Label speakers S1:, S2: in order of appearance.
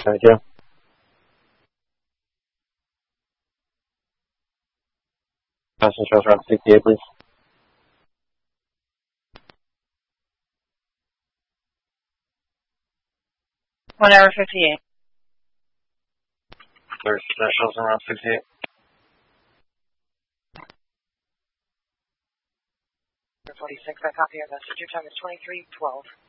S1: Thank you. Passenger around 68, please.
S2: 1 hour 58.
S1: There's specials around 68.
S2: .46, I copy your message. Your time is 23:12.